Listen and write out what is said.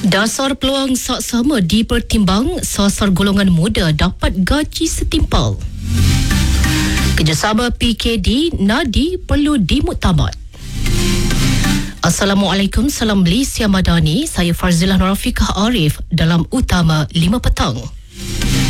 Dasar peluang saksama dipertimbang, sasar golongan muda dapat gaji setimpal. Kerjasama PKD Nadi perlu dimuktamad. Assalamualaikum, salam Malaysia Madani. Saya Farzilah Nurafiqah Arif dalam Utama 5 Petang.